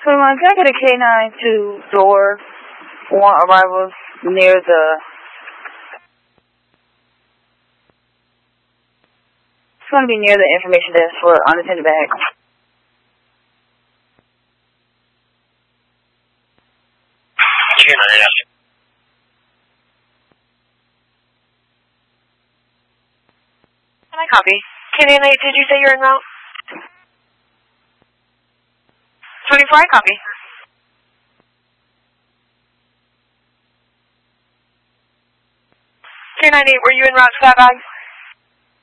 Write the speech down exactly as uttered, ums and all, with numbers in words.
Someone, can I get a K nine to door one arrivals near the... It's going to be near the information desk for unattended bags. K nine, yes. Can I copy? K nine eight, did you say you're en route? twenty-four, I copy. K nine eight, were you en route to that bag?